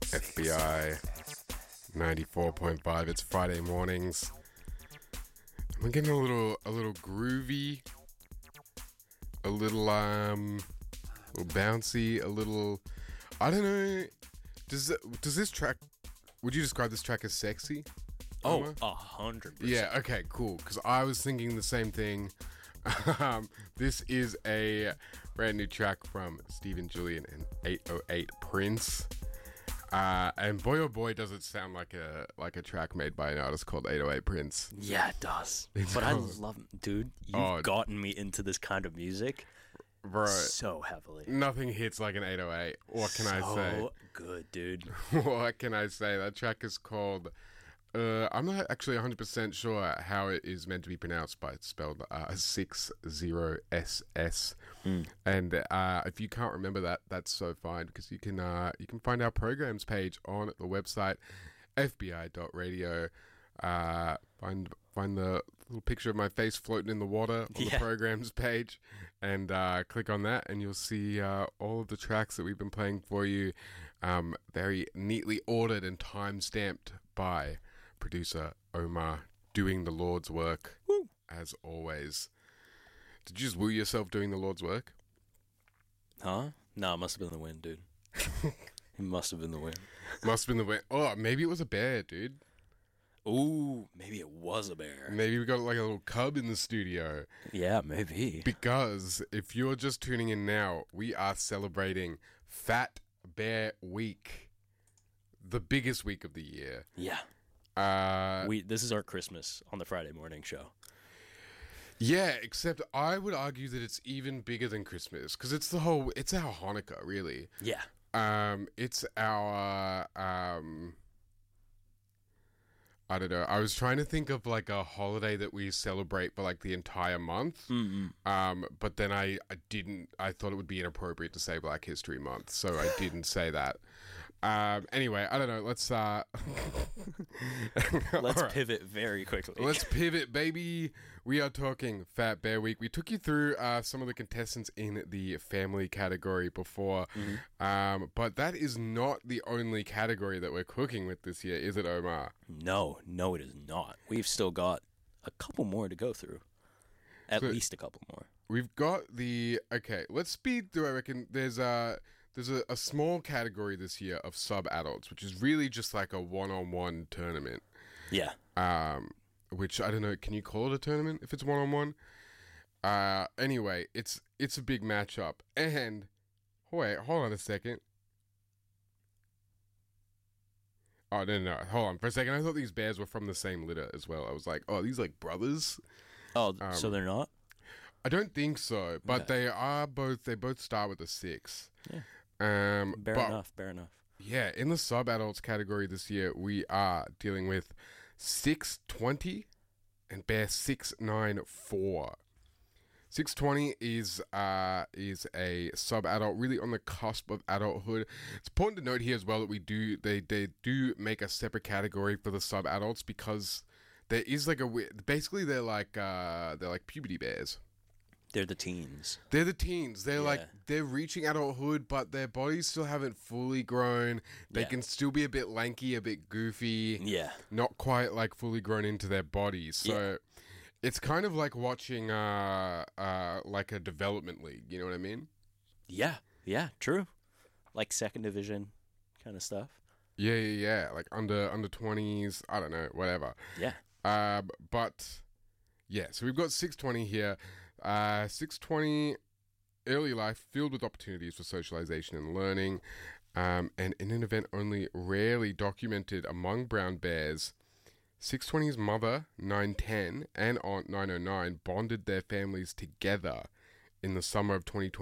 FBI 94.5. It's Friday mornings. We're getting a little groovy, a little bouncy, a little. I don't know. Does this track? Would you describe this track as sexy? Oh, 100%. Yeah. Okay. Cool. Because I was thinking the same thing. This is a brand new track from Stephen Julian and 808 Prince. And boy oh boy does it sound like a track made by an artist called 808 Prince. Yeah, it does. But I love him. Dude, you've gotten me into this kind of music, bro, so heavily. Nothing hits like an 808. What can I say? So good, dude. What can I say? That track is called... I'm not actually 100% sure how it is meant to be pronounced, but it's spelled 60SS. And if you can't remember that, that's so fine, because you can find our programs page on the website fbi.radio. Find the little picture of my face floating in the water on the programs page, and click on that, and you'll see all of the tracks that we've been playing for you, very neatly ordered and time-stamped by producer Omar, doing the Lord's work. Woo. As always. Did you just woo yourself doing the Lord's work? Huh? No, it must have been the wind, dude. It must have been the wind. Must have been the wind. Oh, maybe it was a bear, dude. Ooh, maybe it was a bear. Maybe we got like a little cub in the studio. Yeah, maybe. Because if you're just tuning in now, we are celebrating Fat Bear Week. The biggest week of the year. Yeah. This is our Christmas on the Friday morning show. Yeah, except I would argue that it's even bigger than Christmas, because it's our Hanukkah, really. Yeah. It's our I don't know. I was trying to think of like a holiday that we celebrate for like the entire month. But then I didn't. I thought it would be inappropriate to say Black History Month, so I didn't say that. Anyway, I don't know. Let's Let's pivot very quickly. Let's pivot, baby. We are talking Fat Bear Week. We took you through some of the contestants in the family category before, but that is not the only category that we're cooking with this year, is it, Omar? No, it is not. We've still got a couple more to go through. At least a couple more. We've got okay, let's speed through. I reckon there's a small category this year of sub-adults, which is really just like a one-on-one tournament. Yeah. Which, I don't know, can you call it a tournament if it's one-on-one? Anyway, it's a big matchup. And, wait, hold on a second. Oh, no. Hold on for a second. I thought these bears were from the same litter as well. I was like, oh, these like brothers? Oh, so they're not? I don't think so, but they both start with a 6. Yeah. Fair enough. Yeah, in the sub-adults category this year, we are dealing with 620 and bear 694. 620 is a sub-adult, really on the cusp of adulthood. It's important to note here as well that they do make a separate category for the sub-adults, because there is like basically they're like puberty bears. They're the teens. They're they're reaching adulthood, but their bodies still haven't fully grown. They can still be a bit lanky, a bit goofy. Yeah. Not quite like fully grown into their bodies. So it's kind of like watching like a development league, you know what I mean? Yeah, true. Like second division kind of stuff. Yeah. Like under 20s, I don't know, whatever. Yeah. But yeah, so we've got 620 here. 620, early life filled with opportunities for socialization and learning, and in an event only rarely documented among brown bears. 620's mother, 910, and aunt, 909, bonded their families together in the summer of 2020